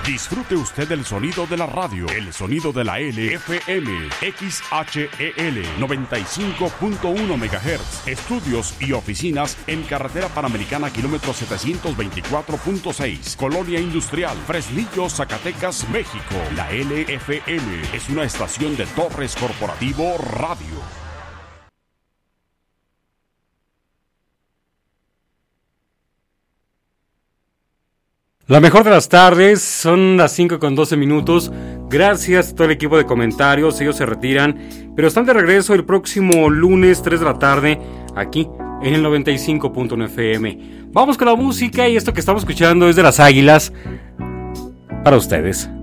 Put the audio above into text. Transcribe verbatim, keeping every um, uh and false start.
Disfrute usted el sonido de la radio, el sonido de la L F M, X H E L noventa y cinco punto uno megahertz. Estudios y oficinas en Carretera Panamericana, kilómetro setecientos veinticuatro punto seis, Colonia Industrial, Fresnillo, Zacatecas, México. La L F M es una estación de Torres Corporativo Radio. La mejor de las tardes, son las cinco con doce minutos. Gracias a todo el equipo de comentarios, ellos se retiran, pero están de regreso el próximo lunes tres de la tarde, aquí en el noventa y cinco punto uno F M. Vamos con la música y esto que estamos escuchando es de Las Águilas, para ustedes.